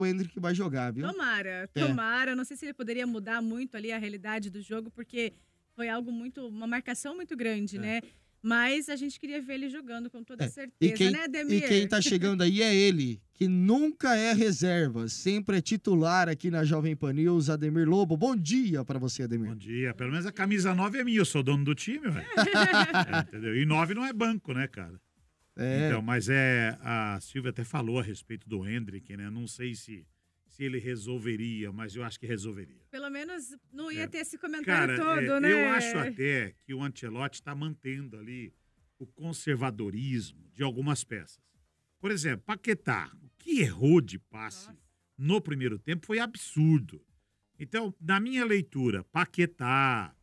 o Endrick vai jogar, viu? Tomara. Não sei se ele poderia mudar muito ali a realidade do jogo, porque foi uma marcação muito grande, né? Mas a gente queria ver ele jogando com toda certeza, né, Ademir? E quem tá chegando aí é ele, que nunca é reserva, sempre é titular aqui na Jovem Pan News, Ademir Lobo. Bom dia pra você, Ademir. Bom dia. Pelo menos a camisa 9 é minha, eu sou dono do time, ué. Entendeu? E 9 não é banco, né, cara? Então, mas a Silvia até falou a respeito do Endrick, né? Não sei se ele resolveria, mas eu acho que resolveria. Pelo menos não ia ter esse comentário todo, né? Eu acho até que o Ancelotti está mantendo ali o conservadorismo de algumas peças. Por exemplo, Paquetá, o que errou de passe no primeiro tempo foi absurdo. Então, na minha leitura, Paquetá,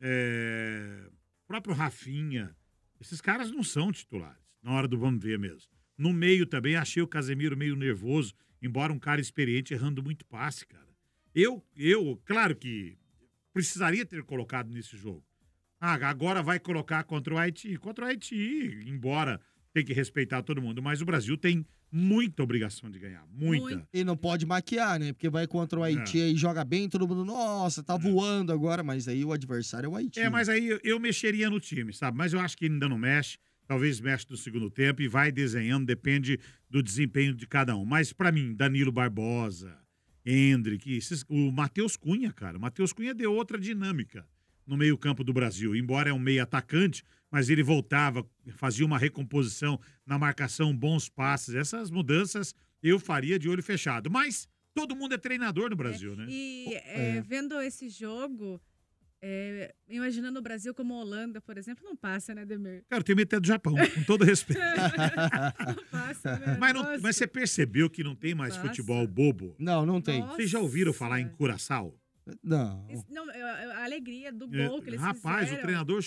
próprio Rafinha, esses caras não são titulares, na hora do vamos ver mesmo. No meio também, achei o Casemiro meio nervoso, embora um cara experiente errando muito passe, cara. Claro que precisaria ter colocado nesse jogo. Agora vai colocar contra o Haiti. Contra o Haiti, embora tem que respeitar todo mundo, mas o Brasil tem muita obrigação de ganhar, muita. E não pode maquiar, né? Porque vai contra o Haiti e joga bem, todo mundo, nossa, tá voando agora, mas aí o adversário é o Haiti. Mas aí eu mexeria no time, sabe? Mas eu acho que ainda não mexe. Talvez mexe no segundo tempo e vai desenhando, depende do desempenho de cada um. Mas pra mim, Danilo Barbosa, Endrick, o Matheus Cunha, cara. O Matheus Cunha deu outra dinâmica no meio-campo do Brasil. Embora é um meio atacante, mas ele voltava, fazia uma recomposição na marcação, bons passes. Essas mudanças eu faria de olho fechado. Mas todo mundo é treinador no Brasil, né? Vendo esse jogo, imaginando o Brasil como a Holanda, por exemplo, não passa, né, Ademir? Cara, eu tenho medo até do Japão, com todo respeito. Não passa, né? Mas você percebeu que não tem mais futebol bobo? Não tem. Nossa. Vocês já ouviram falar em Curaçao? Não. A alegria do gol que eles Rapaz, fizeram. o treinador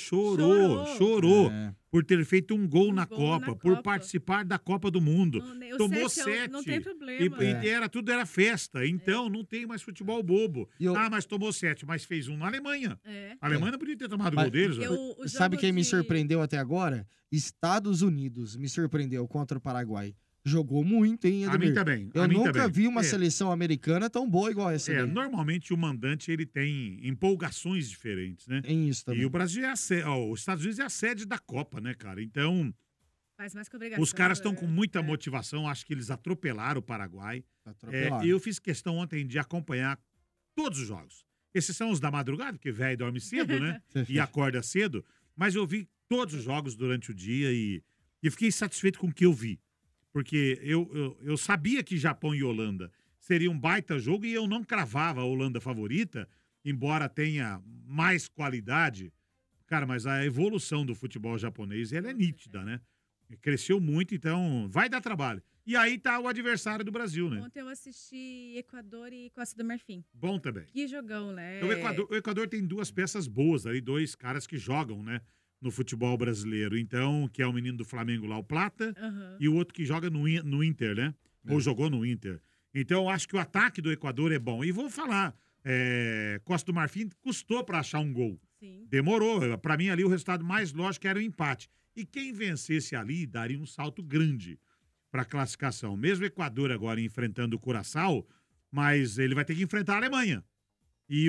chorou por ter feito um gol na Copa, por participar da Copa do Mundo. Tomou 7. Não tem problema. E tudo era festa. Então, não tem mais futebol bobo. Mas tomou 7, mas fez um na Alemanha. A Alemanha não podia ter tomado gol deles. Sabe quem me surpreendeu até agora? Estados Unidos me surpreendeu contra o Paraguai. Jogou muito, hein, Ademir? A mim também. Eu nunca vi uma seleção americana tão boa igual essa. Normalmente o mandante ele tem empolgações diferentes, né? Tem isso também. E o Brasil os Estados Unidos é a sede da Copa, né, cara? Então, faz mais que obrigação, os caras estão com muita motivação. Acho que eles atropelaram o Paraguai. Eu fiz questão ontem de acompanhar todos os jogos. Esses são os da madrugada, porque velho dorme cedo, né? E acorda cedo. Mas eu vi todos os jogos durante o dia e fiquei satisfeito com o que eu vi. Porque eu sabia que Japão e Holanda seria um baita jogo e eu não cravava a Holanda favorita, embora tenha mais qualidade. Cara, mas a evolução do futebol japonês, ela é nítida, né? Cresceu muito, então vai dar trabalho. E aí tá o adversário do Brasil, né? Ontem eu assisti Equador e Costa do Marfim. Bom também. Que jogão, né? O Equador tem duas peças boas ali, dois caras que jogam, né? No futebol brasileiro, então, que é o menino do Flamengo lá, o Plata, e o outro que joga no Inter, né? Ou jogou no Inter. Então, eu acho que o ataque do Equador é bom. E vou falar, Costa do Marfim custou para achar um gol. Sim. Demorou. Para mim, ali, o resultado mais lógico era o empate. E quem vencesse ali, daria um salto grande para a classificação. Mesmo o Equador agora enfrentando o Curaçao, mas ele vai ter que enfrentar a Alemanha. E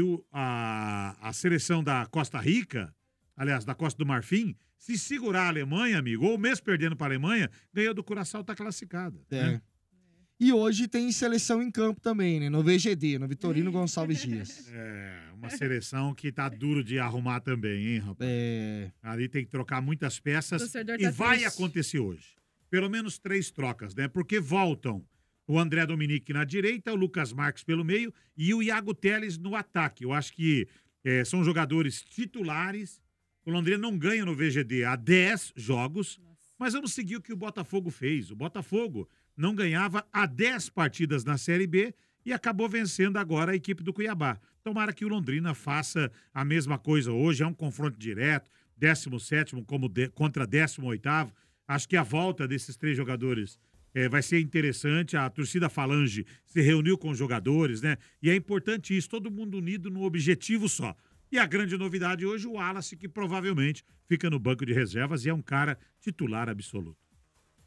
a seleção da Costa Rica, aliás, da Costa do Marfim, se segurar a Alemanha, amigo, ou mesmo perdendo para a Alemanha, ganhou do Curaçao, tá classificada. Né? E hoje tem seleção em campo também, né? No VGD, no Vitorino Gonçalves Dias. Uma seleção que tá duro de arrumar também, hein, rapaz? Ali tem que trocar muitas peças e vai acontecer hoje. Pelo menos 3 trocas, né? Porque voltam o André Dominique na direita, o Lucas Marques pelo meio e o Iago Teles no ataque. Eu acho que são jogadores titulares. O Londrina não ganha no VGD há 10 jogos, mas vamos seguir o que o Botafogo fez. O Botafogo não ganhava há 10 partidas na Série B e acabou vencendo agora a equipe do Cuiabá. Tomara que o Londrina faça a mesma coisa hoje, é um confronto direto, 17º contra 18º. Acho que a volta desses 3 jogadores vai ser interessante. A torcida Falange se reuniu com os jogadores, né? E é importante isso, todo mundo unido num objetivo só. E a grande novidade hoje, o Wallace, que provavelmente fica no banco de reservas e é um cara titular absoluto.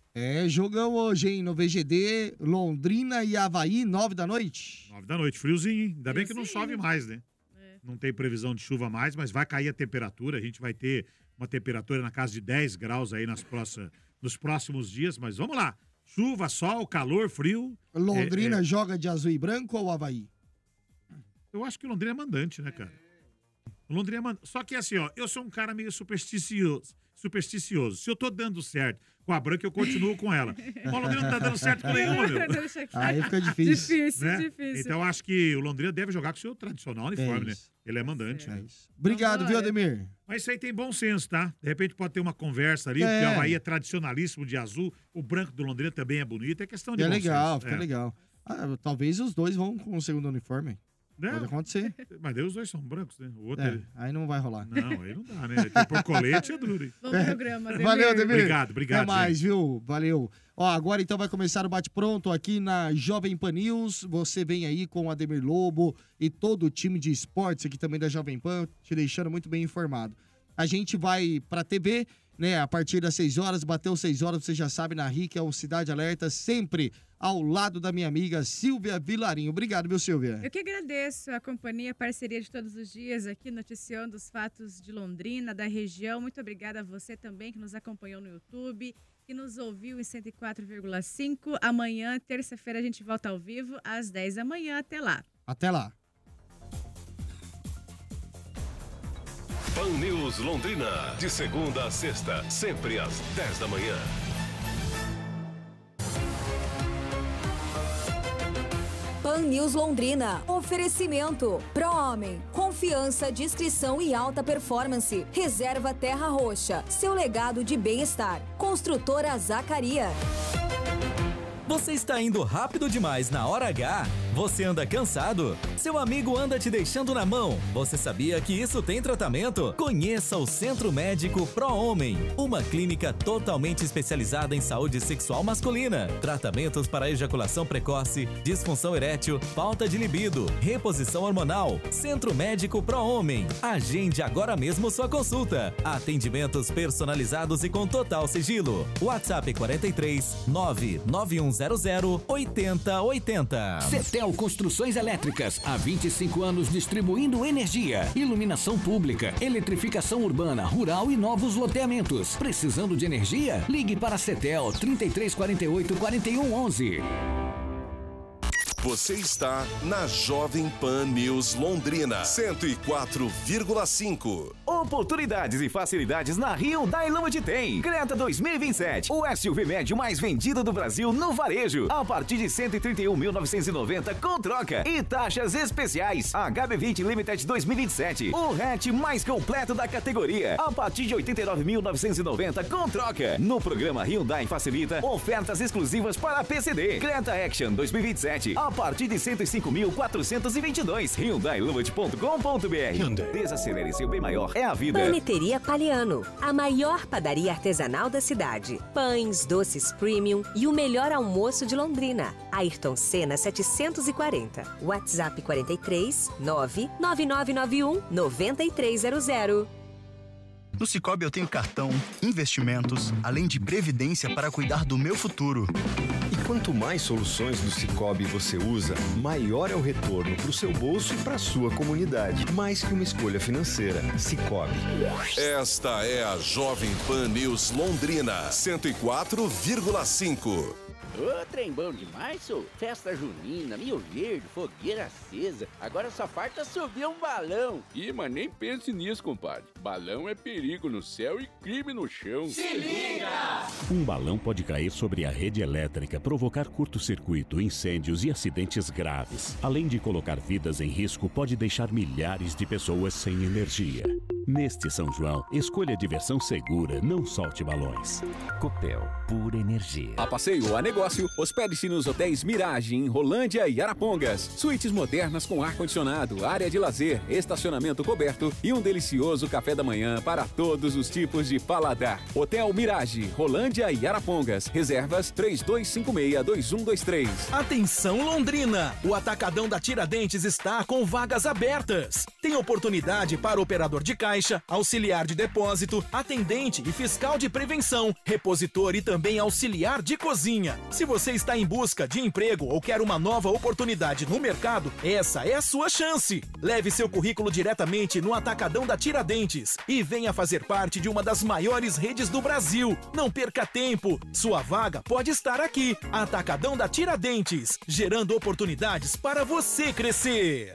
Jogão hoje, hein? No VGD, Londrina e Avaí, 9 da noite. 9 da noite, friozinho, hein? Ainda bem que não chove mais, né? Não tem previsão de chuva mais, mas vai cair a temperatura. A gente vai ter uma temperatura na casa de 10 graus aí nos próximos dias, mas vamos lá. Chuva, sol, calor, frio. Londrina joga de azul e branco ou Avaí? Eu acho que o Londrina é mandante, né, cara? O Londrina é mandante. Só que assim, ó, eu sou um cara meio supersticioso. Se eu tô dando certo com a branca, eu continuo com ela. O Londrina não tá dando certo com nenhuma, meu. Aí fica difícil. Difícil. Então eu acho que o Londrina deve jogar com o seu tradicional uniforme, né? Ele é mandante. Obrigado, viu, Ademir? Mas isso aí tem bom senso, tá? De repente pode ter uma conversa ali, porque o Avaí é tradicionalíssimo de azul, o branco do Londrina também é bonito, é questão de bom senso. Fica legal. Talvez os dois vão com o segundo uniforme. Pode acontecer. Mas daí os dois são brancos, né? O outro aí não vai rolar. Não, aí não dá, né? Por colete é duro, hein? Bom programa, Ademir. Valeu, Ademir. Obrigado. Até mais, viu? Valeu. Agora então vai começar o bate-pronto aqui na Jovem Pan News. Você vem aí com o Ademir Lobo e todo o time de esportes aqui também da Jovem Pan, te deixando muito bem informado. A gente vai pra TV, né? A partir das 6 horas, bateu 6 horas, você já sabe, na RIC, é o Cidade Alerta, sempre ao lado da minha amiga Silvia Vilarinho. Obrigado, meu Silvia. Eu que agradeço a companhia, a parceria de todos os dias aqui, noticiando os fatos de Londrina, da região. Muito obrigada a você também que nos acompanhou no YouTube, que nos ouviu em 104,5. Amanhã, terça-feira, a gente volta ao vivo às 10 da manhã. Até lá. Até lá. Pan News Londrina, de segunda a sexta, sempre às 10 da manhã. Pan News Londrina. Oferecimento. Pro-Homem. Confiança, discrição e alta performance. Reserva Terra Roxa. Seu legado de bem-estar. Construtora Zacaria. Você está indo rápido demais na hora H? Você anda cansado? Seu amigo anda te deixando na mão? Você sabia que isso tem tratamento? Conheça o Centro Médico Pro-Homem, uma clínica totalmente especializada em saúde sexual masculina. Tratamentos para ejaculação precoce, disfunção erétil, falta de libido, reposição hormonal. Centro Médico Pro-Homem. Agende agora mesmo sua consulta. Atendimentos personalizados e com total sigilo. WhatsApp 43 99100 8080. Cetel Construções Elétricas, há 25 anos distribuindo energia, iluminação pública, eletrificação urbana, rural e novos loteamentos. Precisando de energia? Ligue para a Cetel 3348 4111. Você está na Jovem Pan News Londrina, 104,5. Oportunidades e facilidades na Hyundai Lambda tem. Creta 2027, o SUV médio mais vendido do Brasil no varejo, a partir de 131.990 com troca e taxas especiais. HB20 Limited 2027, o hatch mais completo da categoria, a partir de 89.990 com troca. No programa Hyundai facilita ofertas exclusivas para PCD. Creta Action 2027, a partir de 105.422. HyundaiLambda.com.br. Desacelere seu bem maior. É a vida. Paneteria Paliano, a maior padaria artesanal da cidade. Pães, doces premium e o melhor almoço de Londrina. Ayrton Senna 740. WhatsApp 43 99991 9300. No Cicobi eu tenho cartão, investimentos, além de previdência para cuidar do meu futuro. E quanto mais soluções do Cicobi você usa, maior é o retorno para o seu bolso e para a sua comunidade. Mais que uma escolha financeira. Cicobi. Esta é a Jovem Pan News Londrina, 104,5. Ô, trem bom demais, sou. Festa junina, Milho Verde, fogueira acesa. Agora só falta subir um balão. Ih, mas nem pense nisso, compadre. Balão é perigo no céu e crime no chão. Se liga! Um balão pode cair sobre a rede elétrica, provocar curto-circuito, incêndios e acidentes graves. Além de colocar vidas em risco, pode deixar milhares de pessoas sem energia. Neste São João, escolha diversão segura, não solte balões. Copel, pura energia. A passeio a negócio, hospede-se nos hotéis Mirage, em Rolândia e Arapongas. Suítes modernas com ar-condicionado, área de lazer, estacionamento coberto e um delicioso café da manhã para todos os tipos de paladar. Hotel Mirage, Rolândia e Arapongas. Reservas 3256-2123. Atenção Londrina! O Atacadão da Tiradentes está com vagas abertas. Tem oportunidade para operador de caixa, caixa, auxiliar de depósito, atendente e fiscal de prevenção, repositor e também auxiliar de cozinha. Se você está em busca de emprego ou quer uma nova oportunidade no mercado, essa é a sua chance. Leve seu currículo diretamente no Atacadão da Tiradentes e venha fazer parte de uma das maiores redes do Brasil. Não perca tempo, sua vaga pode estar aqui. Atacadão da Tiradentes, gerando oportunidades para você crescer.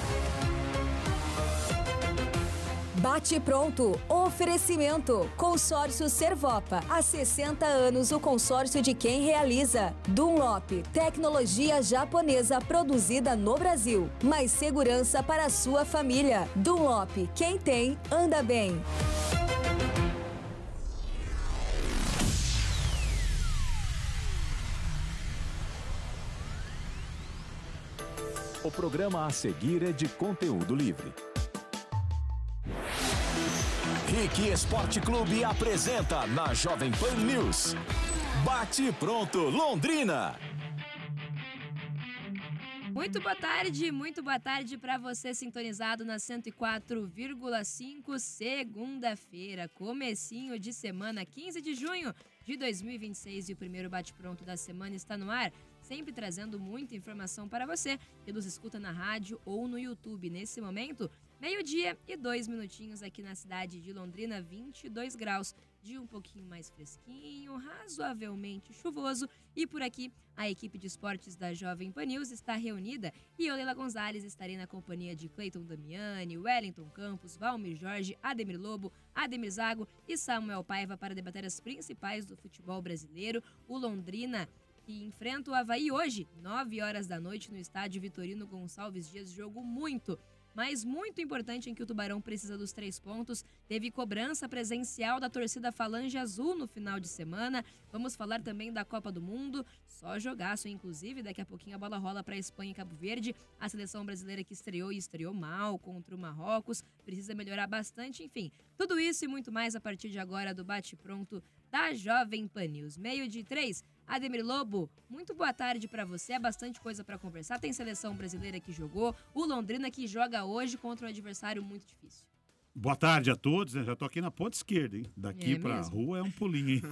Bate pronto. Oferecimento. Consórcio Servopa. Há 60 anos o consórcio de quem realiza. Dunlop. Tecnologia japonesa produzida no Brasil. Mais segurança para a sua família. Dunlop. Quem tem, anda bem. O programa a seguir é de conteúdo livre. RIC Esporte Clube apresenta na Jovem Pan News. Bate pronto, Londrina. Muito boa tarde para você sintonizado na 104,5, segunda-feira, comecinho de semana, 15 de junho de 2026 e o primeiro bate-pronto da semana está no ar, sempre trazendo muita informação para você que nos escuta na rádio ou no YouTube. Nesse momento, 12:02 aqui na cidade de Londrina, 22 graus, dia um pouquinho mais fresquinho, razoavelmente chuvoso. E por aqui, a equipe de esportes da Jovem Pan News está reunida e eu, Leila Gonzalez, estarei na companhia de Cleiton Damiani, Wellington Campos, Valmir Jorge, Ademir Lobo, Ademir Zago e Samuel Paiva para debater as principais do futebol brasileiro. O Londrina que enfrenta o Avaí hoje, 9 horas da noite, no estádio Vitorino Gonçalves Dias. Jogo muito importante em que o Tubarão precisa dos 3 pontos. Teve cobrança presencial da torcida Falange Azul no final de semana. Vamos falar também da Copa do Mundo. Só jogaço, inclusive. Daqui a pouquinho a bola rola para a Espanha e Cabo Verde. A seleção brasileira que estreou mal contra o Marrocos. Precisa melhorar bastante. Enfim, tudo isso e muito mais a partir de agora do Bate-Pronto da Jovem Pan News. 12:03. Ademir Lobo, muito boa tarde para você, é bastante coisa para conversar, tem seleção brasileira que jogou, o Londrina que joga hoje contra um adversário muito difícil. Boa tarde a todos, né? Já tô aqui na ponta esquerda, hein? Daqui pra rua é um pulinho, hein?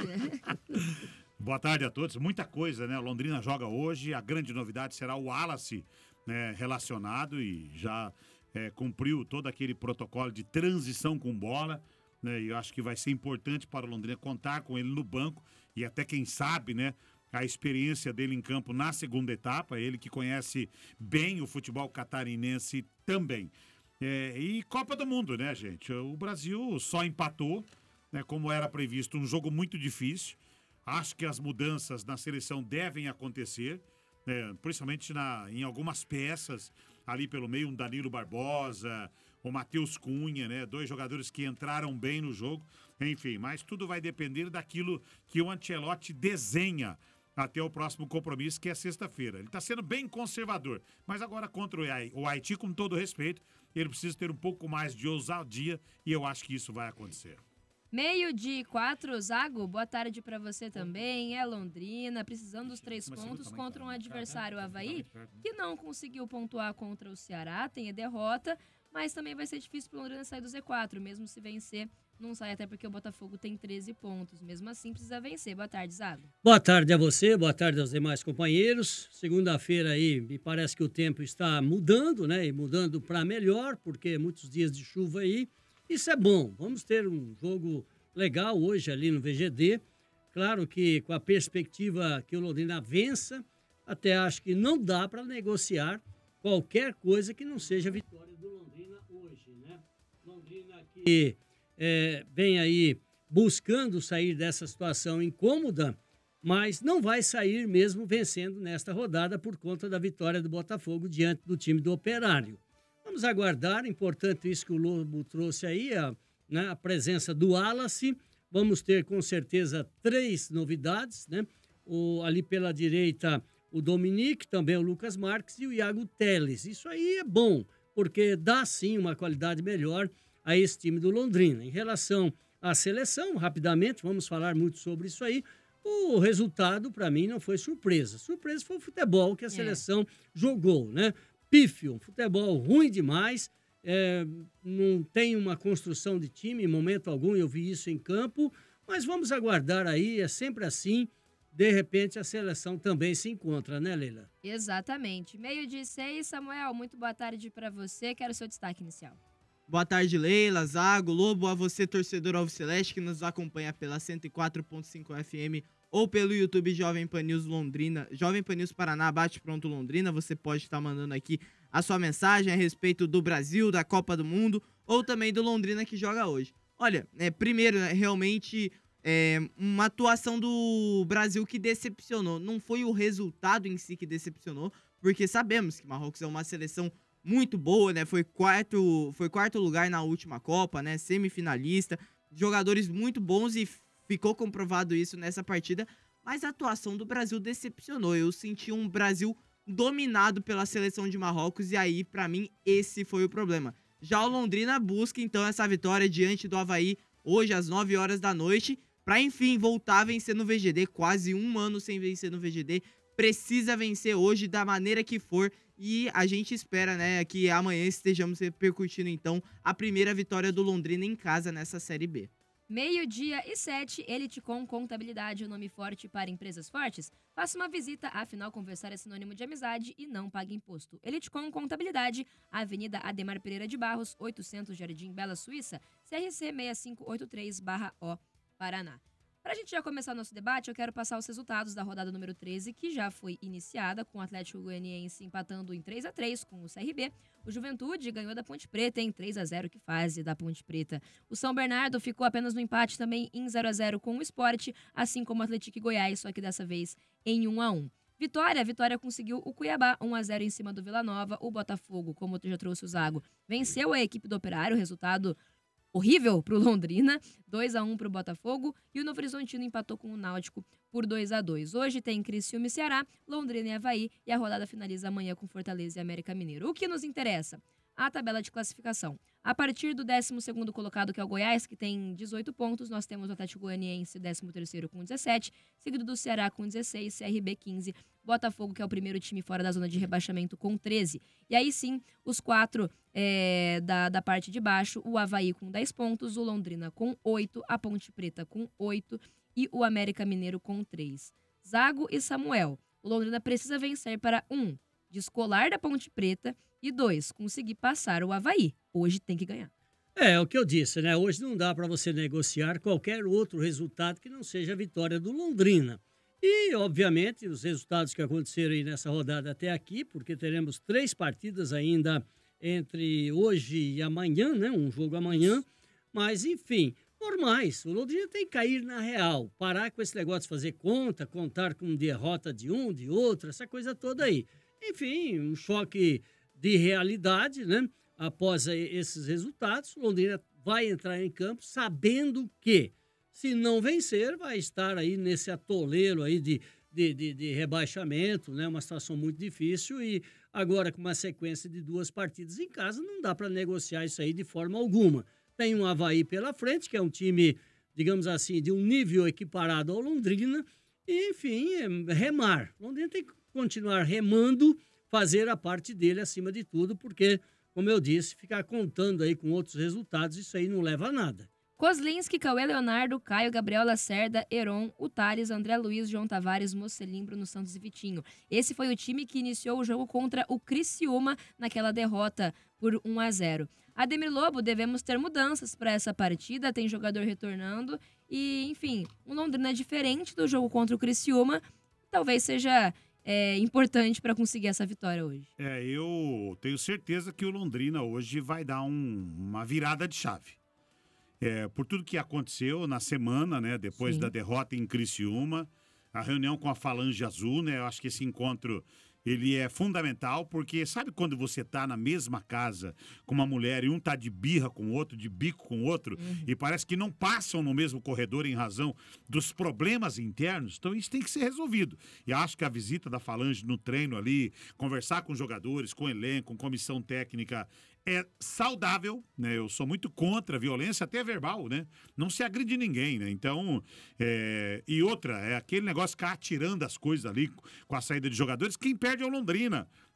Boa tarde a todos, muita coisa, né? O Londrina joga hoje, a grande novidade será o Wallace, né, relacionado e já cumpriu todo aquele protocolo de transição com bola, né? E eu acho que vai ser importante para o Londrina contar com ele no banco e até quem sabe, né, a experiência dele em campo na segunda etapa, ele que conhece bem o futebol catarinense também. E Copa do Mundo, né, gente? O Brasil só empatou, né, como era previsto, um jogo muito difícil. Acho que as mudanças na seleção devem acontecer, né, principalmente em algumas peças, ali pelo meio, um Danilo Barbosa, o Matheus Cunha, né? 2 jogadores que entraram bem no jogo. Enfim, mas tudo vai depender daquilo que o Ancelotti desenha até o próximo compromisso, que é sexta-feira. Ele está sendo bem conservador, mas agora contra o Haiti, com todo respeito, ele precisa ter um pouco mais de ousadia e eu acho que isso vai acontecer. 12:04, Zago, boa tarde para você também. É Londrina, precisando dos 3 pontos contra um adversário, Avaí, que não conseguiu pontuar contra o Ceará, tem a derrota, mas também vai ser difícil para o Londrina sair do Z4, mesmo se vencer, não sai, até porque o Botafogo tem 13 pontos, mesmo assim precisa vencer. Boa tarde, Zago. Boa tarde a você, boa tarde aos demais companheiros. Segunda-feira aí, me parece que o tempo está mudando, né, e mudando para melhor, porque muitos dias de chuva aí. Isso é bom, vamos ter um jogo legal hoje ali no VGD. Claro que com a perspectiva que o Londrina vença, até acho que não dá para negociar qualquer coisa que não seja vitória do Londrina hoje, né? Londrina que vem aí buscando sair dessa situação incômoda, mas não vai sair mesmo vencendo nesta rodada por conta da vitória do Botafogo diante do time do Operário. Vamos aguardar, importante isso que o Lobo trouxe aí, a presença do Wallace. Vamos ter com certeza 3 novidades, né? Ali pela direita o Dominique, também o Lucas Marques e o Iago Teles. Isso aí é bom, porque dá sim uma qualidade melhor a esse time do Londrina. Em relação à seleção, rapidamente, vamos falar muito sobre isso aí. O resultado, para mim, não foi surpresa. Surpresa foi o futebol que a seleção jogou, né? Pífio, um futebol ruim demais. não tem uma construção de time em momento algum, eu vi isso em campo, mas vamos aguardar aí, é sempre assim, de repente a seleção também se encontra, né, Leila? Exatamente. 12:06, Samuel, muito boa tarde para você, quero o seu destaque inicial. Boa tarde, Leila, Zago, Lobo, a você, torcedor alviceleste, que nos acompanha pela 104.5 FM ou pelo YouTube Jovem Pan News Londrina, Jovem Pan News Paraná, Bate Pronto Londrina. Você pode estar mandando aqui a sua mensagem a respeito do Brasil, da Copa do Mundo ou também do Londrina que joga hoje. Olha, primeiro, realmente uma atuação do Brasil que decepcionou. Não foi o resultado em si que decepcionou, porque sabemos que Marrocos é uma seleção muito boa, né? Foi quarto lugar na última Copa, né? Semifinalista, jogadores muito bons e ficou comprovado isso nessa partida, mas a atuação do Brasil decepcionou. Eu senti um Brasil dominado pela seleção de Marrocos e aí, pra mim, esse foi o problema. Já o Londrina busca, então, essa vitória diante do Avaí hoje às 9 horas da noite, pra, enfim, voltar a vencer no VGD, quase um ano sem vencer no VGD, precisa vencer hoje da maneira que for e a gente espera, né, que amanhã estejamos repercutindo, então, a primeira vitória do Londrina em casa nessa Série B. 12:07, Elitecom Contabilidade, o nome forte para empresas fortes? Faça uma visita, afinal conversar é sinônimo de amizade e não pague imposto. Elitecom Contabilidade, Avenida Ademar Pereira de Barros, 800 Jardim Bela Suíça, CRC 6583/O, Paraná. Para a gente já começar o nosso debate, eu quero passar os resultados da rodada número 13, que já foi iniciada, com o Atlético Goianiense empatando em 3-3 com o CRB. O Juventude ganhou da Ponte Preta em 3-0, que fase da Ponte Preta. O São Bernardo ficou apenas no empate também em 0-0 com o Sport, assim como o Atlético e Goiás, só que dessa vez em 1-1. Vitória conseguiu o Cuiabá, 1-0 em cima do Vila Nova. O Botafogo, como eu já trouxe o Zago, venceu a equipe do Operário, resultado horrível para o Londrina, 2-1 para o Botafogo, e o Novo Horizontino empatou com o Náutico por 2-2. Hoje tem Criciúma e Ceará, Londrina e Avaí, e a rodada finaliza amanhã com Fortaleza e América Mineiro. O que nos interessa? A tabela de classificação. A partir do 12º colocado, que é o Goiás, que tem 18 pontos, nós temos o Atlético Goianiense, 13º com 17, seguido do Ceará com 16, CRB 15, Botafogo, que é o primeiro time fora da zona de rebaixamento, com 13. E aí sim, os 4 da parte de baixo, o Avaí com 10 pontos, o Londrina com 8, a Ponte Preta com 8 e o América Mineiro com 3. Zago e Samuel, o Londrina precisa vencer para 1, descolar da Ponte Preta, e 2, conseguir passar o Avaí. Hoje tem que ganhar. É o que eu disse, né? Hoje não dá para você negociar qualquer outro resultado que não seja a vitória do Londrina. E, obviamente, os resultados que aconteceram aí nessa rodada até aqui, porque teremos 3 partidas ainda entre hoje e amanhã, né? Um jogo amanhã. Mas, enfim, normais. O Londrina tem que cair na real. Parar com esse negócio de fazer conta, contar com derrota de um, de outro, essa coisa toda aí. Enfim, um choque de realidade, né? Após esses resultados, o Londrina vai entrar em campo sabendo que, se não vencer, vai estar aí nesse atoleiro aí de rebaixamento, né? Uma situação muito difícil e agora com uma sequência de 2 partidas em casa, não dá para negociar isso aí de forma alguma. Tem um Avaí pela frente, que é um time, digamos assim, de um nível equiparado ao Londrina e, enfim, remar. O Londrina tem que continuar remando, fazer a parte dele acima de tudo, porque, como eu disse, ficar contando aí com outros resultados, isso aí não leva a nada. Kozlinski, Cauê Leonardo, Caio, Gabriel Lacerda, Heron, o Thales, André Luiz, João Tavares, Mocelim, Bruno Santos e Vitinho. Esse foi o time que iniciou o jogo contra o Criciúma naquela derrota por 1-0. Ademir Lobo, devemos ter mudanças para essa partida, tem jogador retornando e, enfim, um Londrina diferente do jogo contra o Criciúma, talvez seja importante para conseguir essa vitória hoje. Eu tenho certeza que o Londrina hoje vai dar uma virada de chave. Por tudo que aconteceu na semana, né, depois da derrota em Criciúma, a reunião com a Falange Azul, né, eu acho que esse encontro ele é fundamental, porque sabe quando você tá na mesma casa com uma mulher e um tá de birra com o outro, de bico com o outro, e parece que não passam no mesmo corredor em razão dos problemas internos? Então isso tem que ser resolvido. E acho que a visita da Falange no treino ali, conversar com jogadores, com elenco, com comissão técnica, é saudável, né? Eu sou muito contra a violência, até verbal, né? Não se agride ninguém, né? Então, e outra, aquele negócio de ficar atirando as coisas ali com a saída de jogadores, quem perde é o Londrina.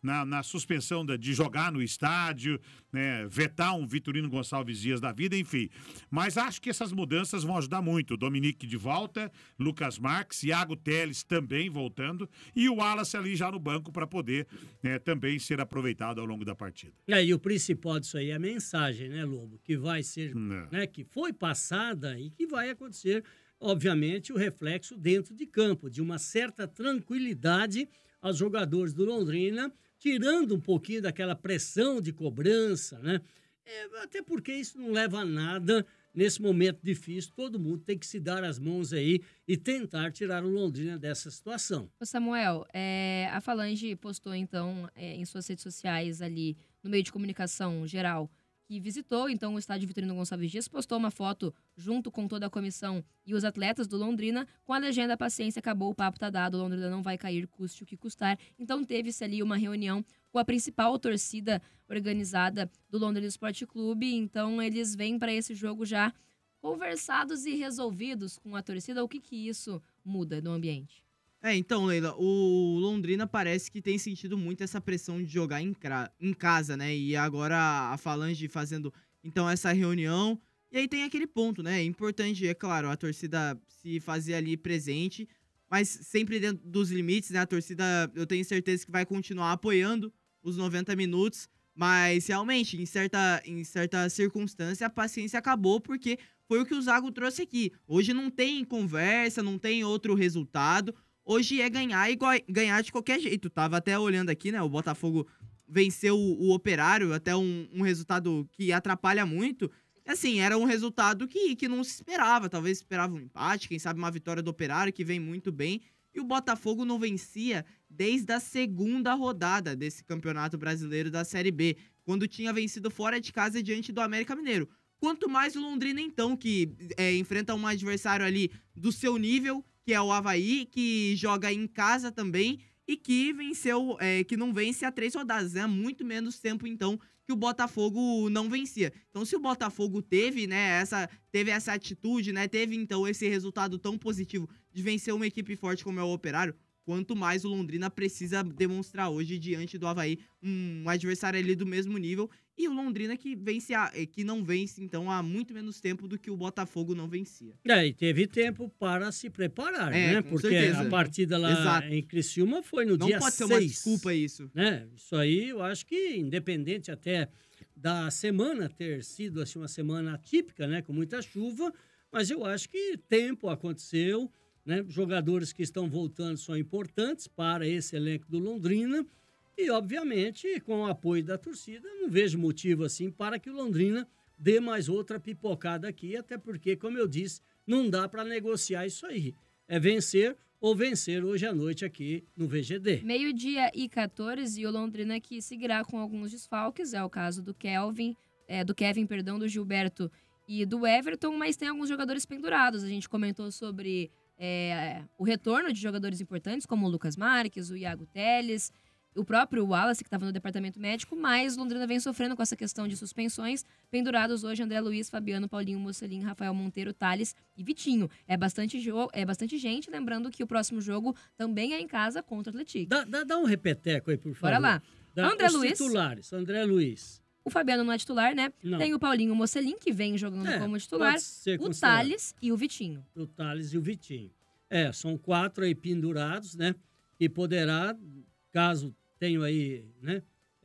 na suspensão de jogar no estádio, né, vetar um Vitorino Gonçalves Dias da vida, enfim. Mas acho que essas mudanças vão ajudar muito. Dominique de volta, Lucas Marques, Iago Teles também voltando e o Wallace ali já no banco para poder também ser aproveitado ao longo da partida. E o principal disso aí é a mensagem, né, Lobo? Que vai ser, né, que foi passada e que vai acontecer, obviamente, o reflexo dentro de campo, de uma certa tranquilidade aos jogadores do Londrina, tirando um pouquinho daquela pressão de cobrança, né? Até porque isso não leva a nada nesse momento difícil. Todo mundo tem que se dar as mãos aí e tentar tirar o Londrina dessa situação. Ô Samuel, a Falange postou, então, em suas redes sociais ali, no meio de comunicação geral, que visitou, então, o estádio Vitorino Gonçalves Dias, postou uma foto junto com toda a comissão e os atletas do Londrina, com a legenda "Paciência, acabou, o papo tá dado, o Londrina não vai cair, custe o que custar". Então, teve-se ali uma reunião com a principal torcida organizada do Londrina Esporte Clube. Então, eles vêm para esse jogo já conversados e resolvidos com a torcida. O que isso muda no ambiente? Então, Leila, o Londrina parece que tem sentido muito essa pressão de jogar em casa, né? E agora a Falange fazendo, então, essa reunião. E aí tem aquele ponto, né? É importante, é claro, a torcida se fazer ali presente, mas sempre dentro dos limites, né? A torcida, eu tenho certeza que vai continuar apoiando os 90 minutos, mas realmente, em certa circunstância, a paciência acabou, porque foi o que o Zago trouxe aqui. Hoje não tem conversa, não tem outro resultado. Hoje é ganhar e ganhar de qualquer jeito. Tava até olhando aqui, né? O Botafogo venceu o Operário, até um resultado que atrapalha muito. Assim, era um resultado que não se esperava. Talvez esperava um empate, quem sabe uma vitória do Operário, que vem muito bem. E o Botafogo não vencia desde a segunda rodada desse Campeonato Brasileiro da Série B, quando tinha vencido fora de casa diante do América Mineiro. Quanto mais o Londrina, então, que enfrenta um adversário ali do seu nível, que é o Avaí, que joga em casa também e que venceu, que não vence há 3 rodadas, né? Há muito menos tempo, então, que o Botafogo não vencia. Então, se o Botafogo teve essa atitude, né? Teve, então, esse resultado tão positivo de vencer uma equipe forte como é o Operário, quanto mais o Londrina precisa demonstrar hoje diante do Avaí, um adversário ali do mesmo nível, e o Londrina que não vence, então, há muito menos tempo do que o Botafogo não vencia. E teve tempo para se preparar, né? Porque certeza. A partida lá em Criciúma foi no dia 6. Não pode ser uma desculpa isso. Né? Isso aí, eu acho que, independente até da semana ter sido assim, uma semana atípica, né? Com muita chuva, mas eu acho que tempo aconteceu, né? Jogadores que estão voltando são importantes para esse elenco do Londrina e, obviamente, com o apoio da torcida, não vejo motivo assim para que o Londrina dê mais outra pipocada aqui, até porque, como eu disse, não dá para negociar isso aí. É vencer ou vencer hoje à noite aqui no VGD. 12h14 e o Londrina que seguirá com alguns desfalques, é o caso do Kevin, do Gilberto e do Everton, mas tem alguns jogadores pendurados. A gente comentou sobre o retorno de jogadores importantes, como o Lucas Marques, o Iago Teles, o próprio Wallace, que estava no departamento médico, mas Londrina vem sofrendo com essa questão de suspensões. Pendurados hoje, André Luiz, Fabiano, Paulinho Mocelin, Rafael Monteiro, Thales e Vitinho. É bastante gente, lembrando que o próximo jogo também é em casa contra o Atlético. Dá um repeteco aí, por favor. Bora lá. André Luiz. Titulares, André Luiz. O Fabiano não é titular, né? Não. Tem o Paulinho Mocelin, que vem jogando como titular. O Thales e o Vitinho. O Thales e o Vitinho. São 4 aí pendurados, né? E poderá, caso tenham aí, né,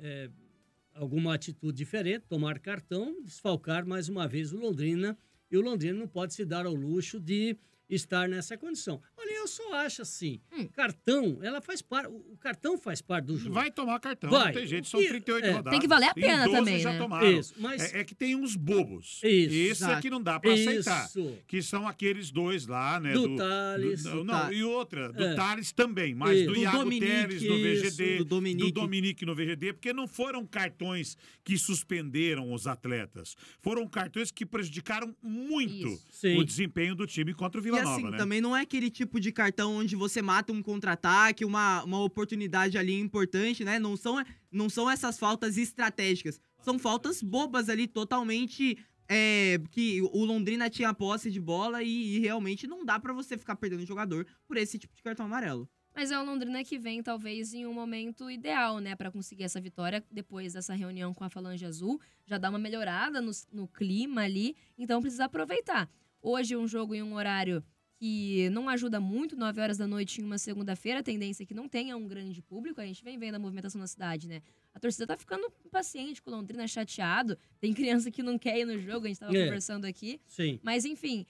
alguma atitude diferente, tomar cartão, desfalcar mais uma vez o Londrina. E o Londrina não pode se dar ao luxo de estar nessa condição. Olha, eu só acho assim, cartão, o cartão faz parte do jogo. Vai tomar cartão, não tem jeito, são 38 rodadas. Tem que valer a pena e 12 também, já né? tomaram. Isso, mas... É que tem uns bobos. Isso. Esse é que não dá pra aceitar. Que são aqueles dois lá, né? Do Thales. E outra, do Thales também, mas do Iago Teles no VGD, do Dominique no VGD, porque não foram cartões que suspenderam os atletas. Foram cartões que prejudicaram muito o desempenho do time contra o Vila Nova, assim, né? Também não é aquele tipo de cartão onde você mata um contra-ataque, uma oportunidade ali importante, né? Não são essas faltas estratégicas. São faltas bobas ali, totalmente... que o Londrina tinha posse de bola e realmente não dá pra você ficar perdendo o jogador por esse tipo de cartão amarelo. Mas é o Londrina que vem, talvez, em um momento ideal, né, para conseguir essa vitória depois dessa reunião com a Falange Azul. Já dá uma melhorada no clima ali, então precisa aproveitar. Hoje um jogo em um horário que não ajuda muito, 9 horas da noite em uma segunda-feira, a tendência é que não tenha um grande público, a gente vem vendo a movimentação na cidade, né? A torcida tá ficando impaciente com o Londrina, chateado, tem criança que não quer ir no jogo, a gente tava conversando aqui. Sim. Mas enfim,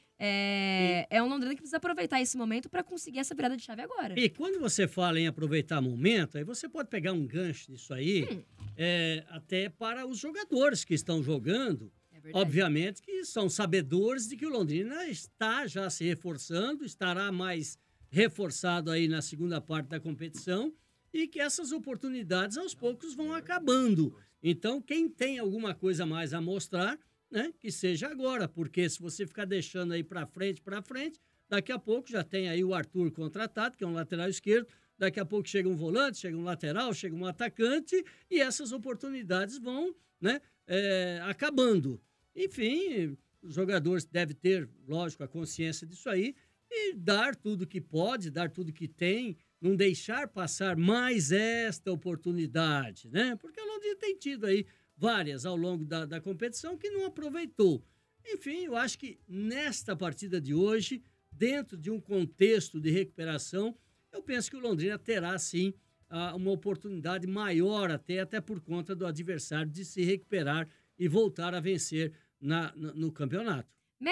é um Londrina que precisa aproveitar esse momento para conseguir essa virada de chave agora. E quando você fala em aproveitar momento, aí você pode pegar um gancho nisso aí, até para os jogadores que estão jogando. Obviamente que são sabedores de que o Londrina está já se reforçando, estará mais reforçado aí na segunda parte da competição e que essas oportunidades aos poucos vão acabando. Então, quem tem alguma coisa mais a mostrar, né, que seja agora, porque se você ficar deixando aí para frente, daqui a pouco já tem aí o Arthur contratado, que é um lateral esquerdo, daqui a pouco chega um volante, chega um lateral, chega um atacante e essas oportunidades vão, né, acabando. Enfim, os jogadores devem ter, lógico, a consciência disso aí e dar tudo que pode, dar tudo que tem, não deixar passar mais esta oportunidade, né? Porque o Londrina tem tido aí várias ao longo da competição que não aproveitou. Enfim, eu acho que nesta partida de hoje, dentro de um contexto de recuperação, eu penso que o Londrina terá, sim, uma oportunidade maior até por conta do adversário de se recuperar e voltar a vencer no campeonato.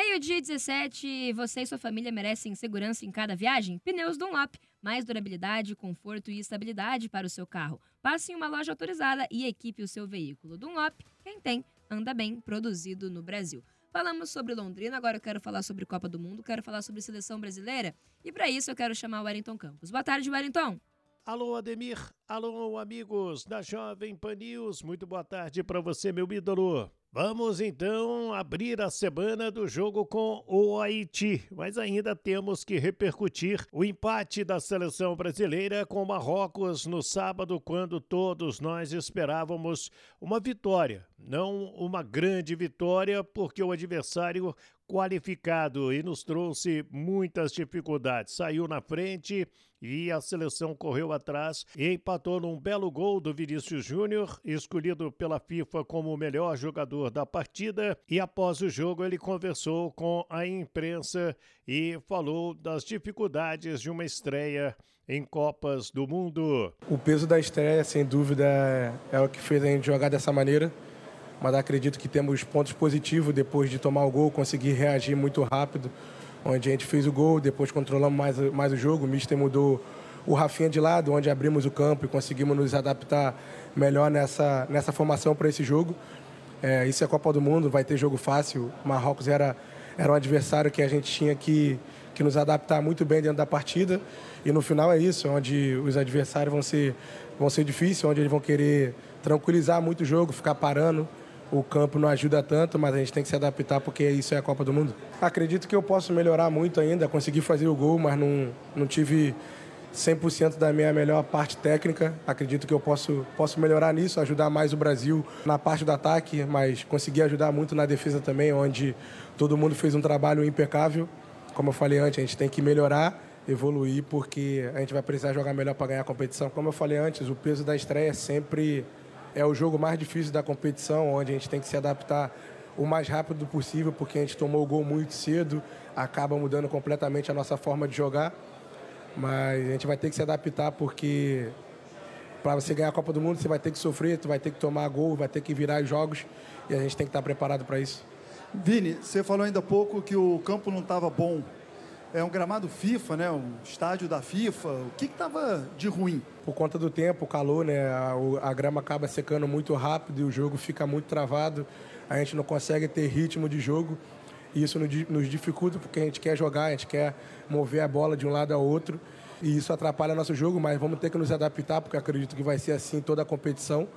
12h17, você e sua família merecem segurança em cada viagem? Pneus Dunlop, mais durabilidade, conforto e estabilidade para o seu carro. Passe em uma loja autorizada e equipe o seu veículo. Dunlop, quem tem, anda bem, produzido no Brasil. Falamos sobre Londrina, agora eu quero falar sobre Copa do Mundo, quero falar sobre Seleção Brasileira e para isso eu quero chamar o Wellington Campos. Boa tarde, Wellington. Alô, Ademir. Alô, amigos da Jovem Pan News. Muito boa tarde para você, meu ídolo. Vamos, então, abrir a semana do jogo com o Haiti, mas ainda temos que repercutir o empate da seleção brasileira com o Marrocos no sábado, quando todos nós esperávamos uma vitória. Não uma grande vitória, porque o adversário qualificado e nos trouxe muitas dificuldades. Saiu na frente e a seleção correu atrás e empatou num belo gol do Vinícius Júnior, escolhido pela FIFA como o melhor jogador da partida. E após o jogo ele conversou com a imprensa e falou das dificuldades de uma estreia em Copas do Mundo. O peso da estreia, sem dúvida, é o que fez a gente jogar dessa maneira. Mas acredito que temos pontos positivos depois de tomar o gol, conseguir reagir muito rápido, onde a gente fez o gol, depois controlamos mais o jogo, o Mister mudou o Rafinha de lado, onde abrimos o campo e conseguimos nos adaptar melhor nessa formação para esse jogo. Isso é Copa do Mundo, vai ter jogo fácil. O Marrocos era um adversário que a gente tinha que nos adaptar muito bem dentro da partida. E no final é isso, onde os adversários vão ser difíceis, onde eles vão querer tranquilizar muito o jogo, ficar parando. O campo não ajuda tanto, mas a gente tem que se adaptar porque isso é a Copa do Mundo. Acredito que eu posso melhorar muito ainda, consegui fazer o gol, mas não tive 100% da minha melhor parte técnica. Acredito que eu posso melhorar nisso, ajudar mais o Brasil na parte do ataque, mas consegui ajudar muito na defesa também, onde todo mundo fez um trabalho impecável. Como eu falei antes, a gente tem que melhorar, evoluir, porque a gente vai precisar jogar melhor para ganhar a competição. Como eu falei antes, o peso da estreia sempre é o jogo mais difícil da competição, onde a gente tem que se adaptar o mais rápido possível, porque a gente tomou o gol muito cedo, acaba mudando completamente a nossa forma de jogar. Mas a gente vai ter que se adaptar, porque para você ganhar a Copa do Mundo, você vai ter que sofrer, você vai ter que tomar gol, vai ter que virar os jogos, e a gente tem que estar preparado para isso. Vini, você falou ainda há pouco que o campo não estava bom. É um gramado FIFA, né? Um estádio da FIFA. O que estava de ruim? Por conta do tempo, o calor, né? A grama acaba secando muito rápido e o jogo fica muito travado. A gente não consegue ter ritmo de jogo. E isso nos dificulta porque a gente quer jogar, a gente quer mover a bola de um lado ao outro. E isso atrapalha nosso jogo, mas vamos ter que nos adaptar, porque acredito que vai ser assim toda a competição,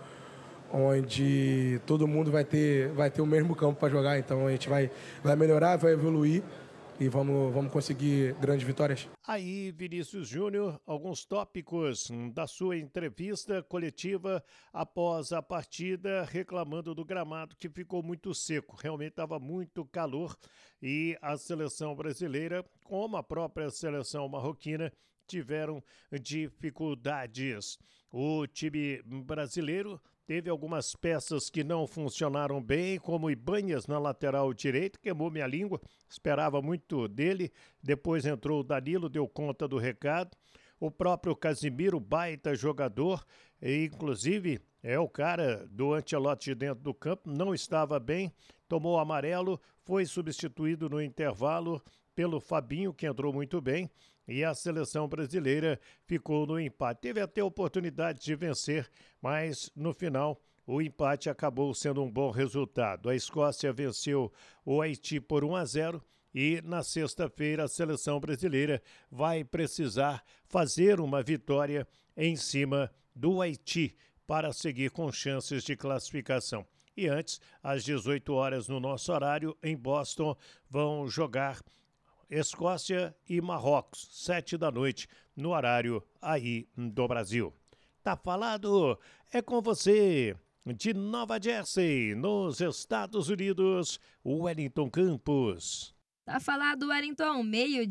onde todo mundo vai ter o mesmo campo para jogar. Então a gente vai melhorar, vai evoluir. E vamos conseguir grandes vitórias. Aí, Vinícius Júnior, alguns tópicos da sua entrevista coletiva após a partida, reclamando do gramado que ficou muito seco. Realmente estava muito calor e a seleção brasileira, como a própria seleção marroquina, tiveram dificuldades. O time brasileiro teve algumas peças que não funcionaram bem, como o Ibanhas na lateral direita, queimou minha língua, esperava muito dele. Depois entrou o Danilo, deu conta do recado. O próprio Casimiro, baita jogador, e inclusive é o cara do Ancelotti dentro do campo, não estava bem, tomou amarelo, foi substituído no intervalo pelo Fabinho, que entrou muito bem, e a seleção brasileira ficou no empate. Teve até oportunidade de vencer, mas no final o empate acabou sendo um bom resultado. A Escócia venceu o Haiti por 1-0 e na sexta-feira a seleção brasileira vai precisar fazer uma vitória em cima do Haiti para seguir com chances de classificação. E antes, às 18 horas no nosso horário, em Boston, vão jogar Escócia e Marrocos, 7 da noite, no horário aí do Brasil. Tá falado? É com você, de Nova Jersey, nos Estados Unidos, Wellington Campos. Tá falado, Wellington,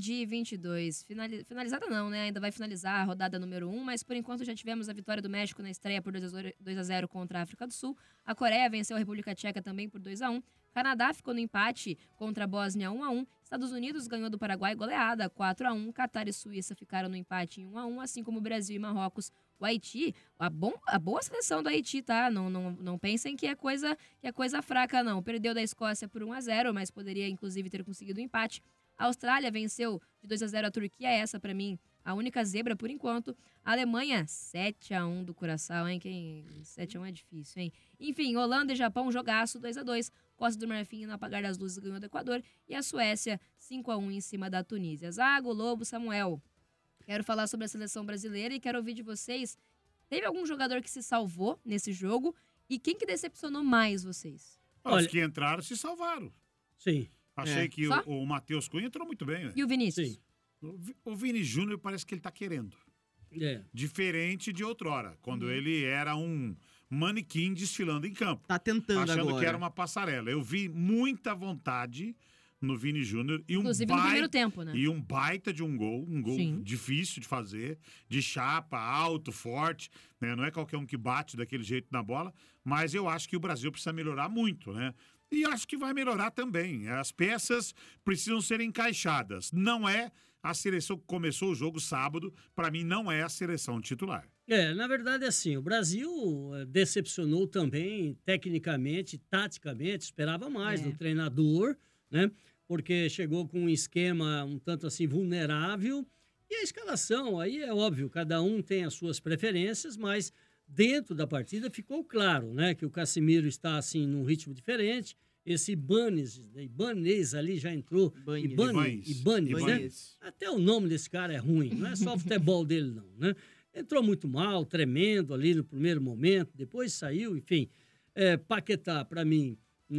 12h22. Finalizada não, né? Ainda vai finalizar a rodada número 1, mas por enquanto já tivemos a vitória do México na estreia por 2-0 contra a África do Sul. A Coreia venceu a República Tcheca também por 2-1. Canadá ficou no empate contra a Bósnia 1-1. Estados Unidos ganhou do Paraguai goleada 4-1. Catar e Suíça ficaram no empate em 1-1, assim como Brasil e Marrocos. O Haiti, a boa seleção do Haiti, tá? Não pensem que é coisa fraca, não. Perdeu da Escócia por 1-0, mas poderia, inclusive, ter conseguido o empate. A Austrália venceu de 2-0 a Turquia, essa, pra mim, a única zebra por enquanto. A Alemanha, 7-1 do Curaçao, hein? 7-1 é difícil, hein? Enfim, Holanda e Japão, jogaço, 2-2. Costa do Marfim, no apagar das luzes, ganhou do Equador. E a Suécia, 5-1 em cima da Tunísia. Zago, Lobo, Samuel. Quero falar sobre a seleção brasileira e quero ouvir de vocês. Teve algum jogador que se salvou nesse jogo? E quem que decepcionou mais vocês? Os que entraram se salvaram. Sim. Achei que o Matheus Cunha entrou muito bem. Né? E o Vinícius? Sim. O Vini Júnior parece que ele tá querendo. Diferente de outrora, quando ele era um manequim desfilando em campo. Tá tentando achando agora. Que era uma passarela. Eu vi muita vontade no Vini Júnior. Inclusive no primeiro tempo, né? E um baita de um gol Sim. difícil de fazer, de chapa, alto, forte, né? Não é qualquer um que bate daquele jeito na bola, mas eu acho que o Brasil precisa melhorar muito, né? E acho que vai melhorar também. As peças precisam ser encaixadas. Não é a seleção que começou o jogo sábado, para mim não é a seleção titular. Na verdade é assim, o Brasil decepcionou também tecnicamente, taticamente, esperava mais do treinador, né? Porque chegou com um esquema um tanto assim vulnerável. E a escalação, aí é óbvio, cada um tem as suas preferências, mas dentro da partida ficou claro, né? Que o Casimiro está assim num ritmo diferente. Esse Ibanez ali já entrou. Ibanez, né? Até o nome desse cara é ruim, não é só o futebol dele não, né? Entrou muito mal, tremendo ali no primeiro momento, depois saiu, enfim. Paquetá, para mim,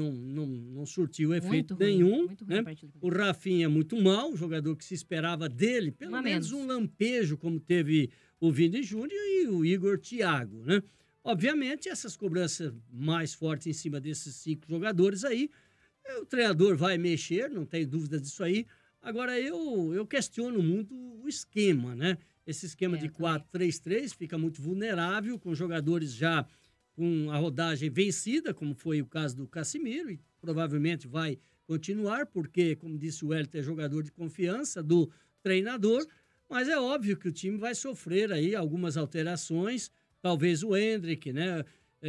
não surtiu efeito nenhum. Né? O Rafinha muito mal, um jogador que se esperava dele, pelo menos um lampejo, como teve o Vini Júnior e o Igor Thiago, né? Obviamente, essas cobranças mais fortes em cima desses 5 jogadores aí, o treinador vai mexer, não tem dúvida disso aí. Agora, eu questiono muito o esquema, né? Esse esquema de 4-3-3 fica muito vulnerável, com jogadores já com a rodagem vencida, como foi o caso do Casimiro, e provavelmente vai continuar, porque, como disse o Wellington, é jogador de confiança do treinador, mas é óbvio que o time vai sofrer aí algumas alterações, talvez o Hendrick, né?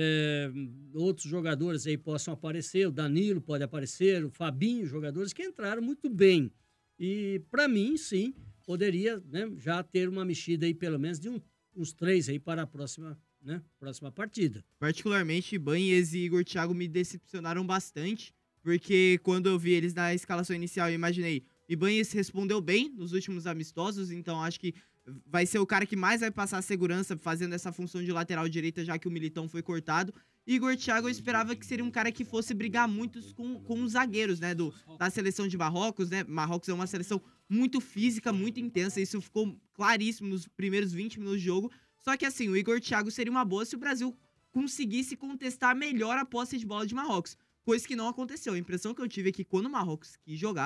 Outros jogadores aí possam aparecer, o Danilo pode aparecer, o Fabinho, jogadores que entraram muito bem. E, para mim, sim, poderia, né, já ter uma mexida aí, pelo menos de uns 3 aí para a próxima partida. Particularmente, Ibanez e Igor Thiago me decepcionaram bastante, porque quando eu vi eles na escalação inicial, eu imaginei, Ibanez respondeu bem nos últimos amistosos, então acho que vai ser o cara que mais vai passar a segurança fazendo essa função de lateral direita, já que o Militão foi cortado. Igor Thiago eu esperava que seria um cara que fosse brigar muito com os zagueiros, né, da seleção de Marrocos, né? Marrocos é uma seleção muito física, muito intensa, isso ficou claríssimo nos primeiros 20 minutos de jogo. Só que assim, o Igor Thiago seria uma boa se o Brasil conseguisse contestar melhor a posse de bola de Marrocos, coisa que não aconteceu. A impressão que eu tive é que quando o Marrocos quis jogar,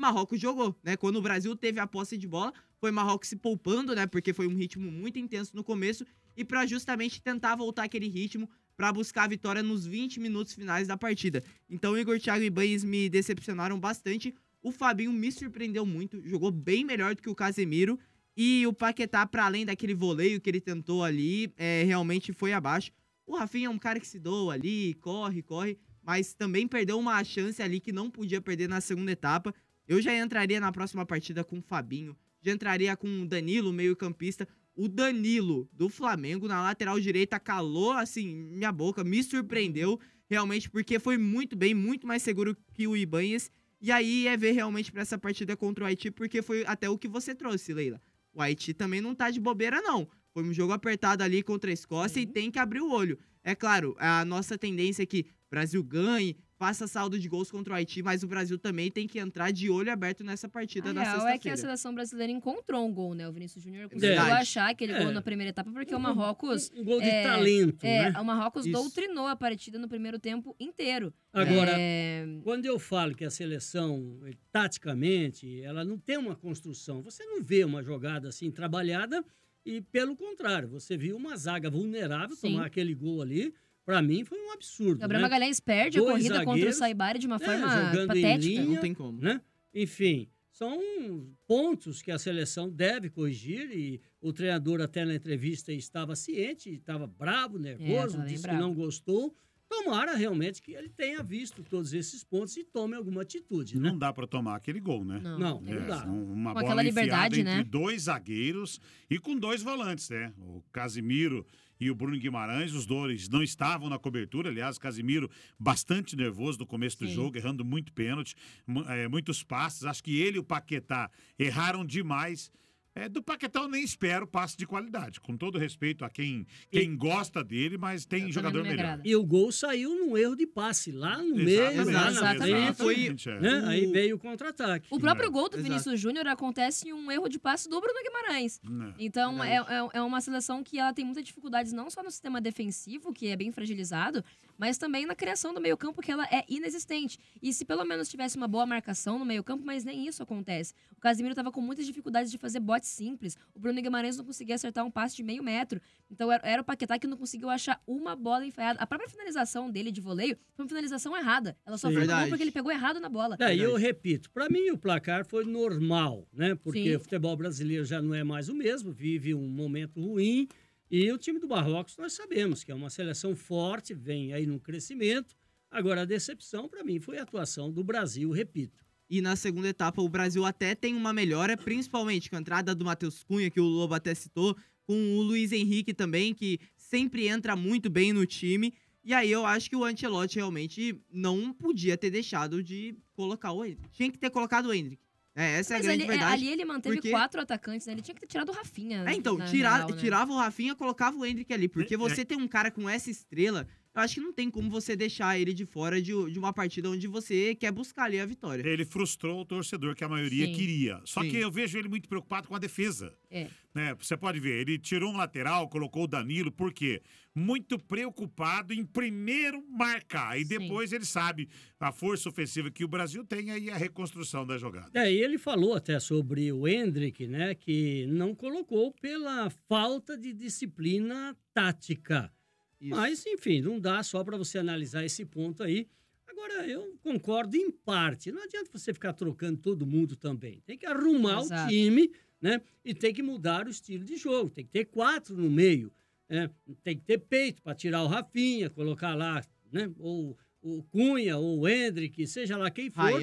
Marrocos jogou, né? Quando o Brasil teve a posse de bola, foi Marrocos se poupando, né? Porque foi um ritmo muito intenso no começo e para justamente tentar voltar aquele ritmo para buscar a vitória nos 20 minutos finais da partida. Então, Igor, Thiago e Ibañez me decepcionaram bastante. O Fabinho me surpreendeu muito, jogou bem melhor do que o Casemiro. E o Paquetá, para além daquele voleio que ele tentou ali, realmente foi abaixo. O Rafinha é um cara que se doa ali, corre, mas também perdeu uma chance ali que não podia perder na segunda etapa. Eu já entraria na próxima partida com o Fabinho, já entraria com o Danilo, meio-campista. O Danilo, do Flamengo, na lateral direita, calou, assim, minha boca, me surpreendeu, realmente, porque foi muito bem, muito mais seguro que o Ibañez. E aí é ver realmente para essa partida contra o Haiti, porque foi até o que você trouxe, Leila. O Haiti também não tá de bobeira, não. Foi um jogo apertado ali contra a Escócia e tem que abrir o olho. É claro, a nossa tendência é que o Brasil ganhe, faça saldo de gols contra o Haiti, mas o Brasil também tem que entrar de olho aberto nessa partida da sexta-feira. É que a seleção brasileira encontrou um gol, né? O Vinícius Júnior conseguiu achar aquele gol na primeira etapa, porque o Marrocos... Um gol de talento, né? O Marrocos doutrinou a partida no primeiro tempo inteiro. Agora, quando eu falo que a seleção, taticamente, ela não tem uma construção, você não vê uma jogada assim trabalhada e, pelo contrário, você viu uma zaga vulnerável tomar aquele gol ali. Pra mim, foi um absurdo. Gabriel Magalhães perde a corrida contra o Saibari de uma forma patética. Linha, não tem como. Né? Enfim, são pontos que a seleção deve corrigir e o treinador até na entrevista estava ciente, estava bravo, nervoso, disse que não gostou. Tomara realmente que ele tenha visto todos esses pontos e tome alguma atitude. Não dá para tomar aquele gol, né? Não dá. Uma com bola aquela liberdade, entre né? 2 zagueiros e com 2 volantes, né? O Casimiro e o Bruno Guimarães, os dois não estavam na cobertura. Aliás, Casimiro bastante nervoso no começo do jogo, errando muito pênalti, muitos passes. Acho que ele e o Paquetá erraram demais. Do Paquetá eu nem espero passe de qualidade, com todo respeito a quem gosta dele, mas tem jogador melhor. E o gol saiu num erro de passe, lá no meio, lá na frente, né? Aí veio o contra-ataque. O próprio gol do Vinícius Júnior acontece em um erro de passe do Bruno Guimarães. Então, é uma seleção que ela tem muitas dificuldades, não só no sistema defensivo, que é bem fragilizado, mas também na criação do meio-campo, que ela é inexistente. E se pelo menos tivesse uma boa marcação no meio-campo, mas nem isso acontece. O Casimiro estava com muitas dificuldades de fazer bote simples. O Bruno Guimarães não conseguia acertar um passe de meio metro. Então era o Paquetá que não conseguiu achar uma bola ensaiada. A própria finalização dele de voleio foi uma finalização errada. Ela só foi no gol porque ele pegou errado na bola. E eu repito, para mim o placar foi normal, né? Porque o futebol brasileiro já não é mais o mesmo, vive um momento ruim. E o time do Marrocos, nós sabemos que é uma seleção forte, vem aí no crescimento. Agora, a decepção, para mim, foi a atuação do Brasil, repito. E na segunda etapa, o Brasil até tem uma melhora, principalmente com a entrada do Matheus Cunha, que o Lobo até citou, com o Luiz Henrique também, que sempre entra muito bem no time. E aí eu acho que o Ancelotti realmente não podia ter deixado de colocar o Endrick. Tinha que ter colocado o Endrick. Essa é a grande verdade. Ali ele manteve 4 atacantes, né? Ele tinha que ter tirado o Rafinha. Então, tirava o Rafinha, colocava o Endrick ali. Porque você tem um cara com essa estrela, eu acho que não tem como você deixar ele de fora de uma partida onde você quer buscar ali a vitória. Ele frustrou o torcedor, que a maioria queria. Só que eu vejo ele muito preocupado com a defesa. Né? Você pode ver, ele tirou um lateral, colocou o Danilo, por quê? Muito preocupado em primeiro marcar. E depois ele sabe a força ofensiva que o Brasil tem e a reconstrução da jogada. E ele falou até sobre o Endrick, né? Que não colocou pela falta de disciplina tática. Isso. Mas, enfim, não dá só para você analisar esse ponto aí. Agora, eu concordo em parte. Não adianta você ficar trocando todo mundo também. Tem que arrumar o time, né? E tem que mudar o estilo de jogo. Tem que ter 4 no meio. Né? Tem que ter peito para tirar o Rafinha, colocar lá, né? Ou o Cunha, ou o Endrick, seja lá quem for.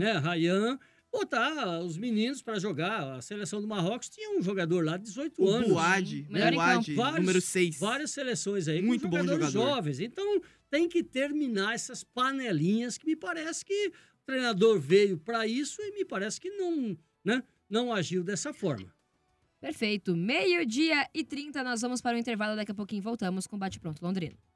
Ryan. Botar os meninos para jogar. A seleção do Marrocos tinha um jogador lá de 18 anos. O Bouad, número 6. Várias seleções aí muito com jogadores bom jogador. Jovens. Então, tem que terminar essas panelinhas que me parece que o treinador veio para isso e me parece que não agiu dessa forma. Perfeito. 12:30, nós vamos para o intervalo. Daqui a pouquinho voltamos com Bate Pronto Londrina.